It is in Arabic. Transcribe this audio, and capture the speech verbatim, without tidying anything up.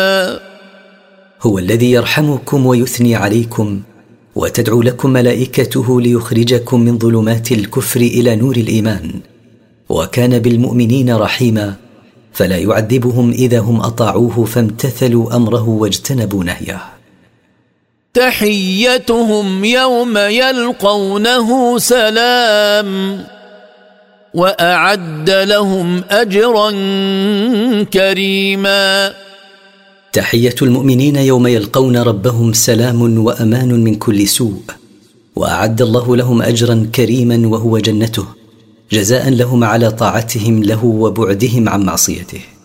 هو الذي يرحمكم ويثني عليكم وتدعو لكم ملائكته ليخرجكم من ظلمات الكفر إلى نور الإيمان، وكان بالمؤمنين رحيما، فلا يعذبهم إذا هم أطاعوه فامتثلوا أمره واجتنبوا نهيه. تحيتهم يوم يلقونه سلام وأعد لهم أجرا كريما. تحية المؤمنين يوم يلقون ربهم سلام وأمان من كل سوء، وأعد الله لهم أجرا كريما وهو جنته، جزاء لهم على طاعتهم له وبعدهم عن معصيته.